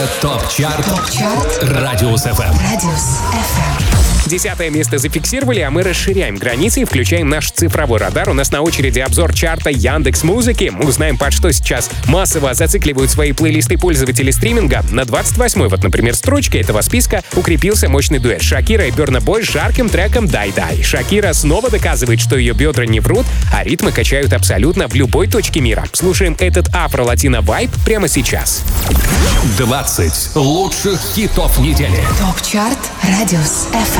ТОП-чарт Радиус ФМ. 10 место зафиксировали, а мы расширяем границы и включаем наш цифровой радар. У нас на очереди обзор чарта Яндекс.Музыки. Мы узнаем, под что сейчас массово зацикливают свои плейлисты пользователи стриминга. На 28-й, вот, например, строчке этого списка укрепился мощный дуэт Шакира и Burna Boy с жарким треком «Дай-дай». Шакира снова доказывает, что ее бедра не врут, а ритмы качают абсолютно в любой точке мира. Слушаем этот афро-латино-вайб прямо сейчас. 20 лучших хитов недели. ТОП-чарт Радиус ФМ.